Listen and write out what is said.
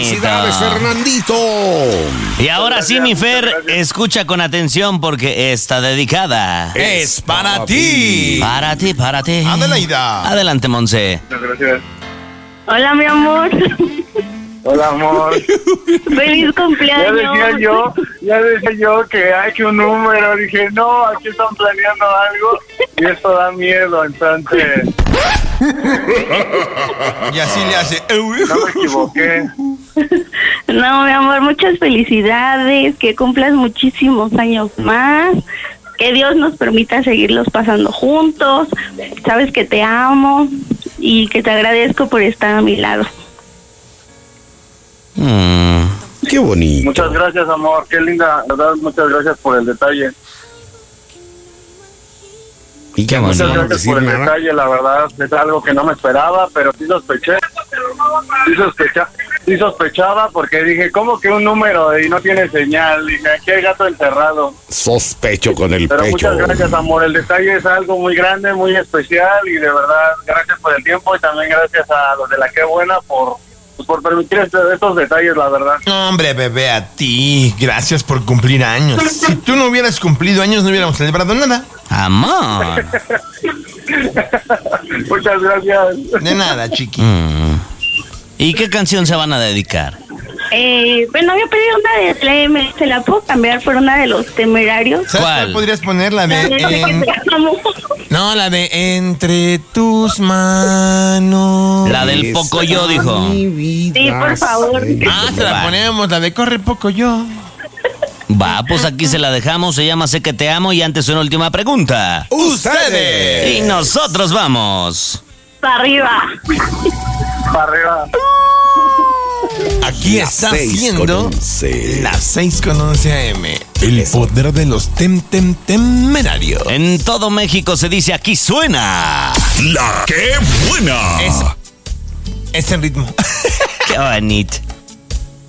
¡Felicidades, Fernandito! Y ahora sí, mi Fer, escucha con atención porque está dedicada. Es para ti. Para ti, para ti. Adelaida. Adelante, Monse. Muchas gracias. Hola, mi amor. Hola, amor. Feliz cumpleaños. Ya decía yo que hay que un número. Dije, no, aquí están planeando algo y esto da miedo, entonces Y así le hace. no me equivoqué. No, mi amor, muchas felicidades. Que cumplas muchísimos años más. Que Dios nos permita seguirlos pasando juntos. Sabes que te amo y que te agradezco por estar a mi lado. ¡Qué bonito! Muchas gracias, amor. Qué linda, verdad. Muchas gracias por el detalle. ¿Y qué Muchas más? ¿No Muchas vamos a gracias decir por el nada? detalle, la verdad. Es algo que no me esperaba, pero sí sospeché. Sí sospechaba porque dije, ¿cómo que un número y no tiene señal? Dije, aquí hay gato encerrado. Sospecho con el Pero pecho. muchas gracias, amor. El detalle es algo muy grande, muy especial y de verdad, gracias por el tiempo y también gracias a los de La Qué Buena por permitir estos detalles, la verdad. Hombre, bebé, a ti. Gracias por cumplir años. Si tú no hubieras cumplido años, no hubiéramos celebrado nada. Amor. Muchas gracias. De nada, chiqui. ¿Y qué canción se van a dedicar? Bueno, había pedido una de TLM. ¿Se la puedo cambiar por una de Los Temerarios? ¿Sabes ¿Cuál? cuál podrías poner? La La de de... Te amo. No, la de Entre tus manos. La del Pocoyo, dijo. Mi vida Sí, por favor. Ah, se la ponemos, la de Corre Poco Yo. Va, pues aquí se la dejamos. Se llama Sé que te amo. Y antes una última pregunta. ¡Ustedes! Y nosotros vamos. Para arriba. Para arriba. Aquí Las está 6 siendo con 11. las 6:11 AM. El poder de los temerarios. En todo México se dice aquí suena. ¡La Qué Buena! Es el ritmo. Qué bonito.